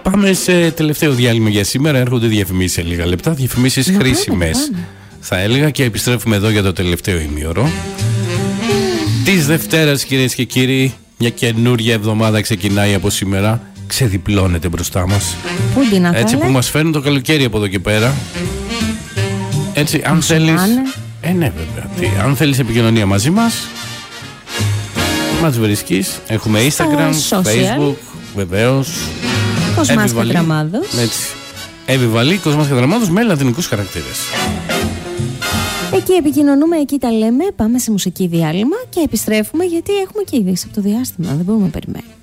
Πάμε σε τελευταίο διάλειμμα για σήμερα. Έρχονται διαφημίσεις σε λίγα λεπτά. Διαφημίσεις χρήσιμες, θα έλεγα, και επιστρέφουμε εδώ για το τελευταίο ημίωρο της Δευτέρας, κυρίες και κύριοι. Μια καινούρια εβδομάδα ξεκινάει από σήμερα. Ξεδιπλώνεται μπροστά μας. Έτσι που μας φέρνει το καλοκαίρι από εδώ και πέρα. Έτσι, αν θέλεις. Ναι, βέβαια. Αν θέλεις επικοινωνία μαζί μας, μας βρίσκεις. Έχουμε Instagram, Facebook, βεβαίως. Κοσμάς Κατραμάδος. Έτσι. Επιβαλή Κοσμάς Κατραμάδος με λατινικούς χαρακτήρες. Εκεί επικοινωνούμε, εκεί τα λέμε. Πάμε σε μουσική διάλειμμα και επιστρέφουμε, γιατί έχουμε και ειδήσεις από το διάστημα. Δεν μπορούμε να περιμένουμε.